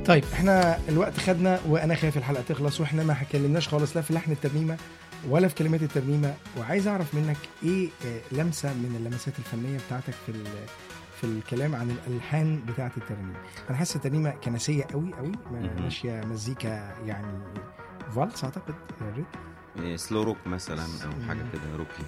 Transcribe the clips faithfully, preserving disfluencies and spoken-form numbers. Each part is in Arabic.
طيب احنا الوقت خدنا وانا خايف الحلقه تخلص واحنا ما اتكلمناش خالص لا في لحن الترنيمه ولا في كلمات الترنيمه، وعايز اعرف منك ايه لمسه من اللمسات الفنيه بتاعتك في في الكلام عن الالحان بتاعه الترنيمه. انا حاسس الترنيمه كنسيه قوي قوي، ماشيه مزيكا يعني فالس اعتقد ريت سلو روك مثلا او حاجه كده روكي.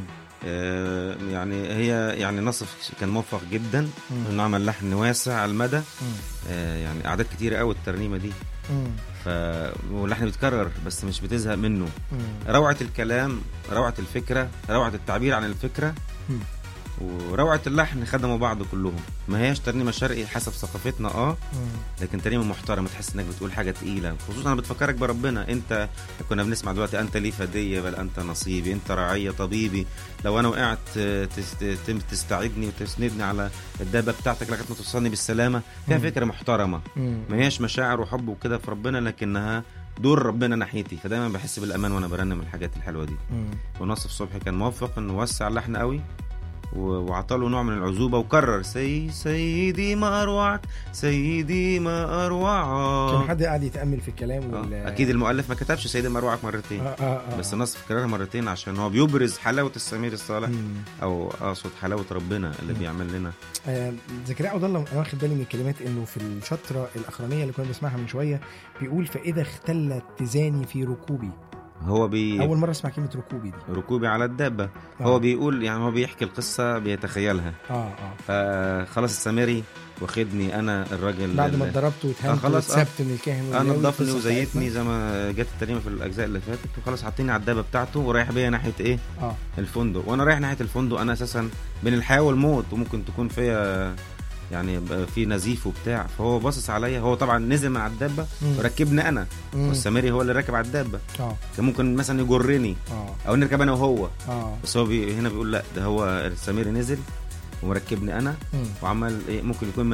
آه يعني هي يعني نصف كان موفق جدا انه عمل لحن واسع على المدى. آه يعني اعداد كتيره قوي الترنيمه دي. ف واللحن بيتكرر بس مش بتزهق منه. روعه الكلام، روعه الفكره، روعه التعبير عن الفكره، وروعه اللحن خدموا بعض كلهم. ما هياش ترنيمه شرقي حسب ثقافتنا اه لكن ترنيمه محترمه، تحس انك بتقول حاجه تقيله، خصوصا انا بتفكرك بربنا. انت كنا بنسمع دلوقتي انت لي فديه بل انت نصيبي، انت رعيه طبيبي، لو انا وقعت تستعيدني وتسندني على الدابه بتاعتك لغايه ما توصلني بالسلامه. فيها فكره محترمه، ما هياش مشاعر وحب وكده في ربنا، لكنها دور ربنا ناحيتي، فدايما بحس بالامان وانا برنم الحاجات الحلوه دي. ونصف صبحي كان موفق انه وسع اللحن قوي وعطاله نوع من العزوبة وكرر سي سيدي ما أروعك سيدي ما أروعك. كان حد قاعد يتأمل في الكلام وال... آه. أكيد المؤلف ما كتبش سيدي ما أروعك مرتين. آه آه آه. بس النص كررها مرتين عشان هو بيبرز حلاوة السمير الصالح مم. أو أقصد حلاوة ربنا اللي مم. بيعمل لنا. آه زكريا عبد الله أنا واخد بالي من الكلمات إنه في الشطرة الأخرانية اللي كنا بنسمعها من شوية بيقول فإذا اختلت تزاني في ركوبي. هو بي... أول مرة أسمع كلمة ركوبي دي. ركوبي على الدابة. آه. هو بيقول يعني هو بيحكي القصة بيتخيلها. آه آه. فخلاص السامري واخدني أنا الراجل بعد ما اتضربت واتهمت واتسبت من الكاهن أنا نضفني وزيتني زي ما جت الترنيمة في الأجزاء اللي فاتت، وخلاص حاطيني على الدابة بتاعته ورايح بيا ناحية إيه؟ آه. الفندق. وأنا رايح ناحية الفندق أنا أساسا بين الحياة والموت وممكن تكون فيها يعني في نزيف وبتاع، فهو باصص عليا. هو طبعا نزل من على الدابه وركبني انا مم. والسامري هو اللي راكب على الدابه. اه كان ممكن مثلا يجرني أوه. او نركب انا وهو أوه. بس هو بي هنا بيقول لا ده هو السامري نزل ومركبني انا مم. وعمل ايه ممكن يكون